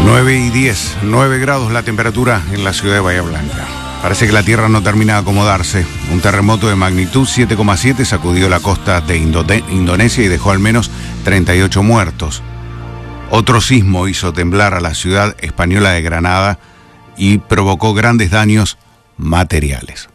9:10, 9 grados la temperatura en la ciudad de Bahía Blanca. Parece que la tierra no termina de acomodarse. Un terremoto de magnitud 7,7 sacudió la costa de Indonesia y dejó al menos 38 muertos. Otro sismo hizo temblar a la ciudad española de Granada y provocó grandes daños materiales.